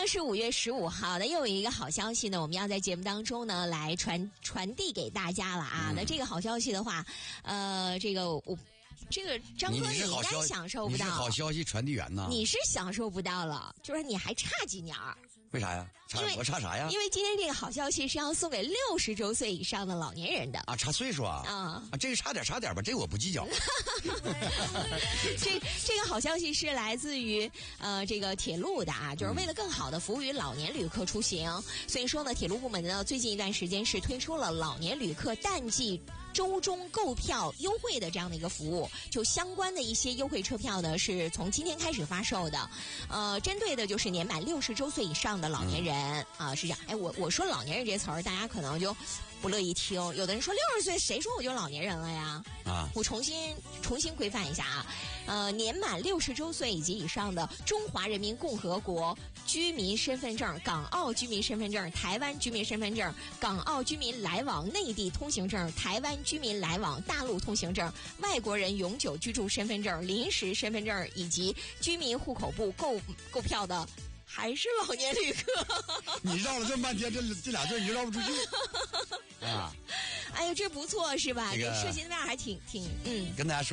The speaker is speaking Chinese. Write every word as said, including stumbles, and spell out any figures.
呢是五月十五号的，又有一个好消息呢，我们要在节目当中呢来传传递给大家了啊。嗯、那这个好消息的话，呃，这个我。这个张哥你应该享受不到， 你是好消息传递员呐， 你是享受不到了，就是你还差几年儿。 为啥呀？差我差啥呀？ 因为今天这个好消息是要送给六十周岁以上的老年人的啊，差岁数啊， 啊啊，这个差点差点吧，这个我不计较。 这这个好消息是来自于呃这个铁路的啊，就是为了更好的服务于老年旅客出行，嗯、所以说呢，铁路部门呢最近一段时间是推出了老年旅客淡季周中购票优惠的这样的一个服务，就相关的一些优惠车票呢是从今天开始发售的，呃，针对的就是年满六十周岁以上的老年人、嗯、啊，是这样。哎，我我说老年人这词儿，大家可能就不乐意听。有的人说六十岁，谁说我就老年人了呀？啊，我重新重新规范一下啊，呃，年满六十周岁以及以上的中华人民共和国居民身份证、港澳居民身份证、台湾居民身份证、港澳居民来往内地通行证、台湾居民来往大陆通行证、外国人永久居住身份证、临时身份证以及居民户口簿购购票的，还是老年旅客。 你绕了这么半天，这这俩字你绕不出去啊！ 哎呀，这不错是吧？ 这个涉及的面还挺挺嗯， 跟大家说。